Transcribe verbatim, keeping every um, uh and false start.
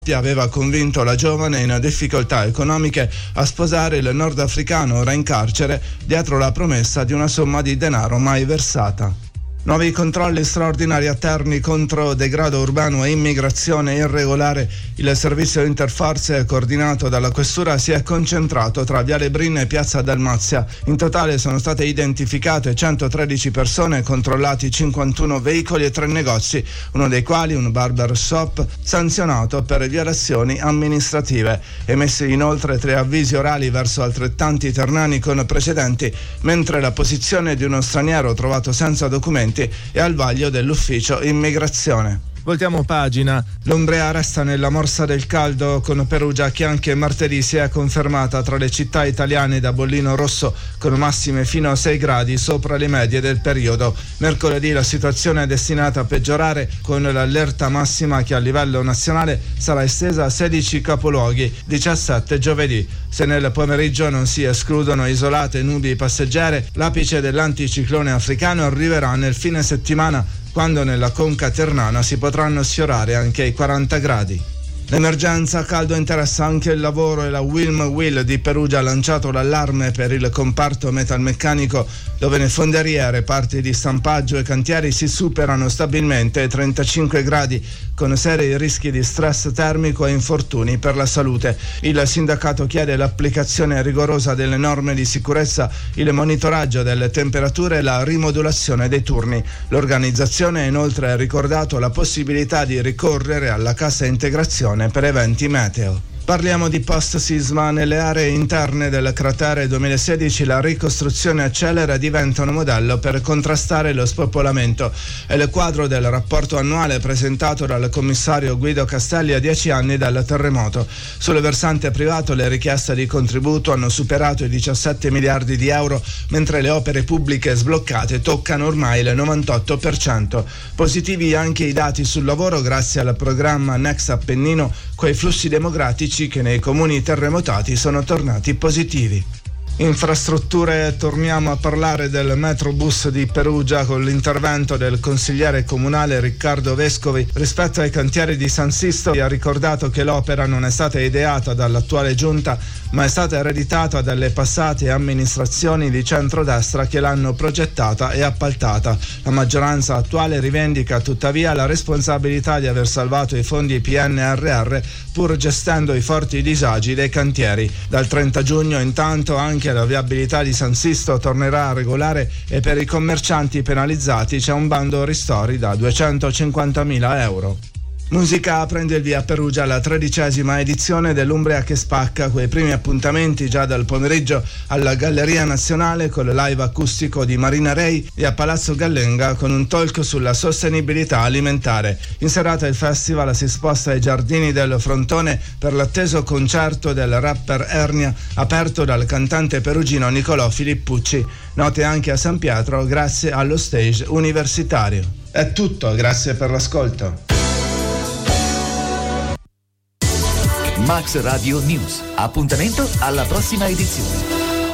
aveva convinto la giovane in difficoltà economiche a sposare il nordafricano ora in carcere dietro la promessa di una somma di denaro mai versata. Nuovi controlli straordinari a Terni contro degrado urbano e immigrazione irregolare. Il servizio interforze coordinato dalla questura si è concentrato tra Viale Brin e Piazza Dalmazia. In totale sono state identificate centotredici persone, controllati cinquantuno veicoli e tre negozi, uno dei quali un barber shop sanzionato per violazioni amministrative. Emessi inoltre tre avvisi orali verso altrettanti ternani con precedenti, mentre la posizione di uno straniero trovato senza documenti e al vaglio dell'ufficio immigrazione. Voltiamo pagina. L'Umbria resta nella morsa del caldo, con Perugia che anche martedì si è confermata tra le città italiane da bollino rosso, con massime fino a sei gradi sopra le medie del periodo. Mercoledì la situazione è destinata a peggiorare, con l'allerta massima che a livello nazionale sarà estesa a sedici capoluoghi, diciassette giovedì. Se nel pomeriggio non si escludono isolate nubi passeggere, l'apice dell'anticiclone africano arriverà nel fine settimana, quando nella conca ternana si potranno sfiorare anche i quaranta gradi. L'emergenza caldo interessa anche il lavoro e la Wilm Will di Perugia ha lanciato l'allarme per il comparto metalmeccanico, dove le fonderie, reparti di stampaggio e cantieri si superano stabilmente ai trentacinque gradi, con seri rischi di stress termico e infortuni per la salute. Il sindacato chiede l'applicazione rigorosa delle norme di sicurezza, il monitoraggio delle temperature e la rimodulazione dei turni. L'organizzazione ha inoltre ricordato la possibilità di ricorrere alla cassa integrazione per eventi meteo. Parliamo di post-sisma. Nelle aree interne del cratere duemilasedici la ricostruzione accelera e diventa un modello per contrastare lo spopolamento. È il quadro del rapporto annuale presentato dal commissario Guido Castelli a dieci anni dal terremoto. Sul versante privato le richieste di contributo hanno superato i diciassette miliardi di euro, mentre le opere pubbliche sbloccate toccano ormai il novantotto per cento. Positivi anche i dati sul lavoro grazie al programma Next Appennino, quei flussi demografici che nei comuni terremotati sono tornati positivi. Infrastrutture, torniamo a parlare del Metrobus di Perugia con l'intervento del consigliere comunale Riccardo Vescovi. Rispetto ai cantieri di San Sisto, ha ricordato che l'opera non è stata ideata dall'attuale giunta, ma è stata ereditata dalle passate amministrazioni di centrodestra che l'hanno progettata e appaltata. La maggioranza attuale rivendica tuttavia la responsabilità di aver salvato i fondi P N R R, pur gestendo i forti disagi dei cantieri. Dal trenta giugno intanto anche la viabilità di San Sisto tornerà regolare e per i commercianti penalizzati c'è un bando ristori da duecentocinquantamila euro. Musica prende il via a Perugia la tredicesima edizione dell'Umbria che spacca, quei primi appuntamenti già dal pomeriggio alla Galleria Nazionale con il live acustico di Marina Rei e a Palazzo Gallenga con un talk sulla sostenibilità alimentare. In serata il festival si sposta ai Giardini del Frontone per l'atteso concerto del rapper Ernia, aperto dal cantante perugino Nicolò Filippucci. Note anche a San Pietro grazie allo stage universitario. È tutto, grazie per l'ascolto. Max Radio News. Appuntamento alla prossima edizione.